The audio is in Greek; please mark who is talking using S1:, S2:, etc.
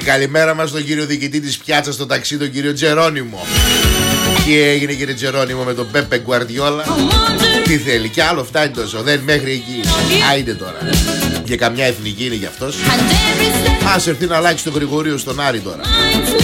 S1: καλημέρα μας στον κύριο διοικητή της πιάτσας στο ταξί, τον κύριο Τζερόνιμο. Τι έγινε κύριε Τζερόνιμο με τον Πέπε Γκουαρδιόλα? Τι θέλει, κι άλλο φτάνει τόσο, δεν μέχρι εκεί. Άιντε τώρα. Για καμιά εθνική είναι γι' αυτός. Ας έρθει να αλλάξει τον Γρηγορίου στον Άρη τώρα.